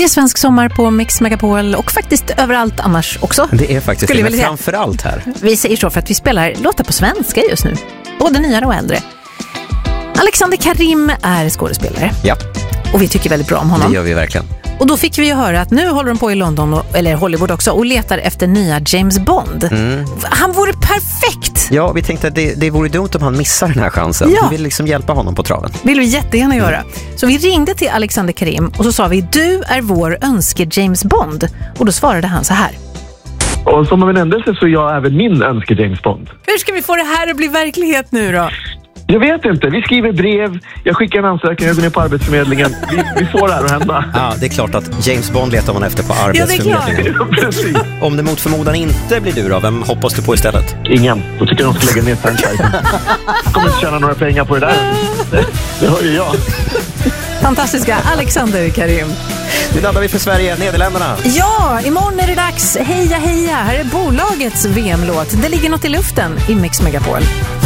Det är svensk sommar på Mix Megapol och faktiskt överallt annars också. Det är faktiskt det, men framförallt här. Vi säger så för att vi spelar låtar på svenska just nu. Både nyare och äldre. Alexander Karim är skådespelare. Ja. Och vi tycker väldigt bra om honom. Det gör vi verkligen. Och då fick vi ju höra att nu håller de på i London, eller Hollywood också, och letar efter nya James Bond. Han vore perfekt! Ja, vi tänkte att det vore dumt om han missar den här chansen. Ja. Vi vill liksom hjälpa honom på traven. Vill vi jättegärna göra. Så vi ringde till Alexander Karim och så sa vi, du är vår önske James Bond. Och då svarade han så här. Och som av en ändelse så är jag även min önske James Bond. Hur ska vi få det här att bli verklighet nu då? Jag vet inte. Vi skriver brev, jag skickar en ansökan, jag går ner på Arbetsförmedlingen. Vi får det här att hända. Ja, det är klart att James Bond letar man efter på Arbetsförmedlingen. Ja, precis. Om det mot förmodan inte blir du då, vem hoppas du på istället? Ingen. Då tycker jag de ska lägga ner franchisen. Jag kommer inte tjäna några pengar på det där. Det hör ju jag. Fantastiska Alexander Karim. Nu laddar vi för Sverige, Nederländerna. Ja, imorgon är det dags. Heja, heja. Här är bolagets VM-låt. Det ligger något i luften i Mix Megapol.